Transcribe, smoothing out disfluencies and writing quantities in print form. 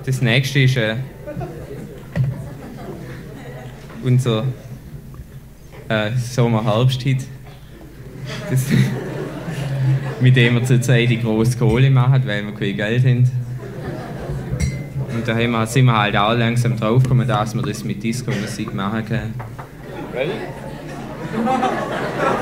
Das nächste ist unser Sommer-Herbst-Hit. Mit dem wir zurzeit die grosse Kohle machen, weil wir kein Geld haben. Und da sind wir halt auch langsam draufgekommen, dass wir das mit Disco-Musik machen können. Ready?